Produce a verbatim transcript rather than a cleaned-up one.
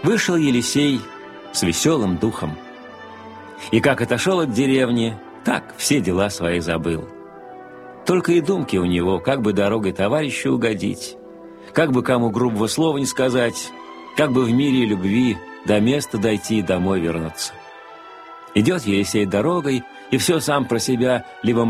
Вышел Елисей с веселым духом. И как отошел от деревни, так все дела свои забыл. Только и думки у него, как бы дорогой товарищу угодить, как бы кому грубого слова не сказать, как бы в мире и любви до места дойти и домой вернуться. Идет Елисей дорогой, и все сам про себя либо